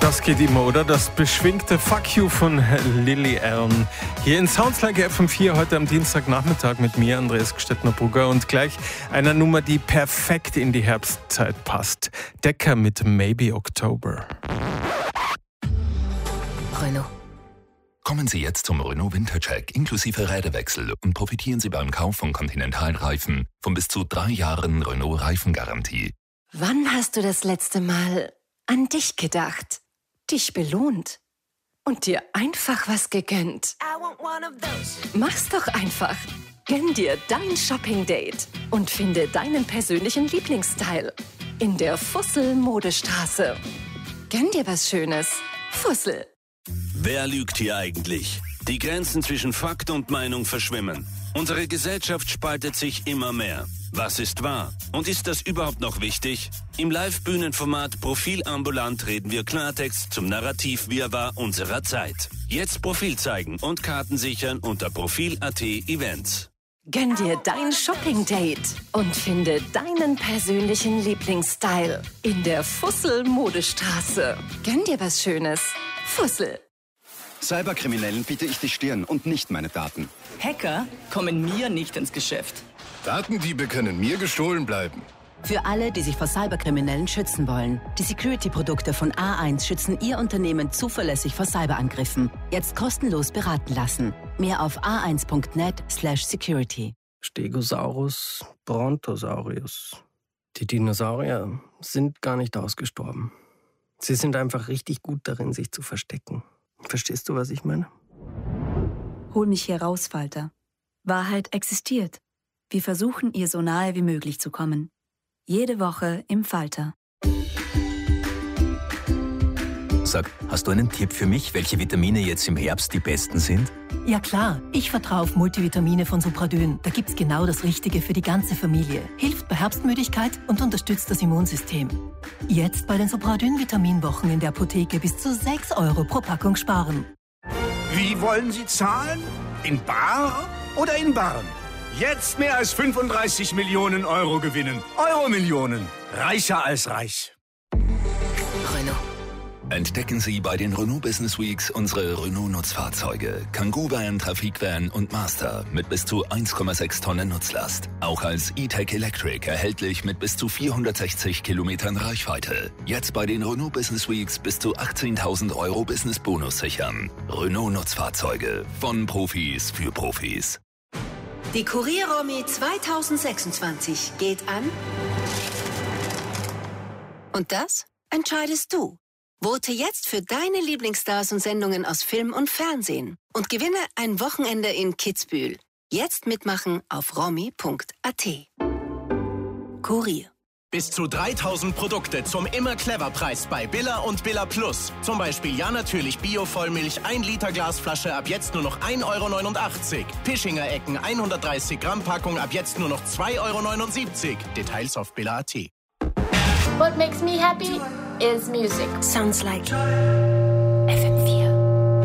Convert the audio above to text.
Das geht immer, oder? Das beschwingte Fuck You von Lily Allen. Hier in Sounds Like FM4 heute am Dienstagnachmittag mit mir, Andreas Gstettner-Brugger, und gleich einer Nummer, die perfekt in die Herbstzeit passt. Decker mit Maybe October. Renault. Kommen Sie jetzt zum Renault Wintercheck inklusive Räderwechsel und profitieren Sie beim Kauf von Continental-Reifen von bis zu 3 Jahren Renault-Reifengarantie. Wann hast du das letzte Mal an dich gedacht? Dich belohnt und dir einfach was gegönnt? Mach's doch einfach. Gönn dir dein Shopping-Date und finde deinen persönlichen Lieblingsstyle in der Fussel-Modestraße. Gönn dir was Schönes. Fussel. Wer lügt hier eigentlich? Die Grenzen zwischen Fakt und Meinung verschwimmen. Unsere Gesellschaft spaltet sich immer mehr. Was ist wahr? Und ist das überhaupt noch wichtig? Im Live-Bühnenformat Profil ambulant reden wir Klartext zum Narrativ-Wirrwarr unserer Zeit. Jetzt Profil zeigen und Karten sichern unter Profil.at Events. Gönn dir dein Shopping-Date und finde deinen persönlichen Lieblingsstyle in der Fussel-Modestraße. Gönn dir was Schönes. Fussel. Cyberkriminellen biete ich die Stirn und nicht meine Daten. Hacker kommen mir nicht ins Geschäft. Datendiebe können mir gestohlen bleiben. Für alle, die sich vor Cyberkriminellen schützen wollen. Die Security-Produkte von A1 schützen Ihr Unternehmen zuverlässig vor Cyberangriffen. Jetzt kostenlos beraten lassen. Mehr auf a1.net/security. Stegosaurus, Brontosaurus. Die Dinosaurier sind gar nicht ausgestorben. Sie sind einfach richtig gut darin, sich zu verstecken. Verstehst du, was ich meine? Hol mich hier raus, Falter. Wahrheit existiert. Wir versuchen, ihr so nahe wie möglich zu kommen. Jede Woche im Falter. Sag, hast du einen Tipp für mich, welche Vitamine jetzt im Herbst die besten sind? Ja klar, ich vertraue auf Multivitamine von Supradyn. Da gibt's genau das Richtige für die ganze Familie. Hilft bei Herbstmüdigkeit und unterstützt das Immunsystem. Jetzt bei den Supradyn-Vitaminwochen in der Apotheke bis zu 6 € pro Packung sparen. Wie wollen Sie zahlen? In bar oder in Barren? Jetzt mehr als 35 Millionen Euro gewinnen. Euro-Millionen. Reicher als reich. Renault. Entdecken Sie bei den Renault Business Weeks unsere Renault-Nutzfahrzeuge. Kangoo Van, Trafikvan und Master mit bis zu 1,6 Tonnen Nutzlast. Auch als E-Tech Electric erhältlich mit bis zu 460 Kilometern Reichweite. Jetzt bei den Renault Business Weeks bis zu 18.000 € Business-Bonus sichern. Renault-Nutzfahrzeuge von Profis für Profis. Die Kurier-Romy 2026 geht an. Und das entscheidest du. Vote jetzt für deine Lieblingsstars und Sendungen aus Film und Fernsehen und gewinne ein Wochenende in Kitzbühel. Jetzt mitmachen auf romy.at. Kurier. Bis zu 3000 Produkte zum Immer-Clever-Preis bei Billa und Billa Plus. Zum Beispiel Ja Natürlich Bio-Vollmilch 1 Liter Glasflasche ab jetzt nur noch 1,89 €. Pischinger Ecken 130 Gramm Packung ab jetzt nur noch 2,79 €. Details auf Billa.at. What makes me happy is music. Sounds like